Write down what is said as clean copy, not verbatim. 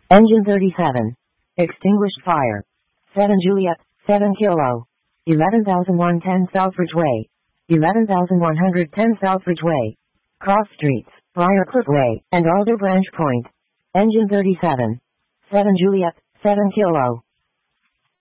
Engine 37. Extinguished fire. 7 Juliet, 7 Kilo. 11,110 Southridge Way. 11,110 Southridge Way. Cross Streets, Briarcliff Way, and Alder Branch Point. Engine 37. 7 Juliet, 7 Kilo.